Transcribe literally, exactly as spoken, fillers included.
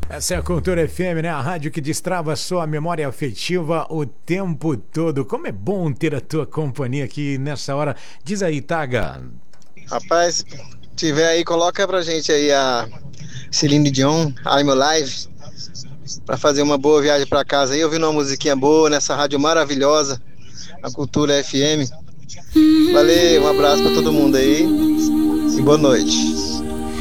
Essa é a Cultura F M, né? A rádio que destrava a sua memória afetiva o tempo todo. Como é bom ter a tua companhia aqui nessa hora. Diz aí, Taga. Rapaz, tiver aí, coloca pra gente aí a Celine Dion, I'm Alive, pra fazer uma boa viagem pra casa aí, ouvindo uma musiquinha boa nessa rádio maravilhosa, a Cultura F M. Valeu, um abraço pra todo mundo aí e boa noite.